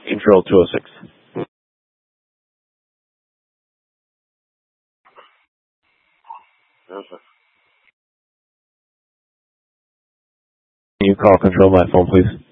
Control 206. Can you call control by phone, please?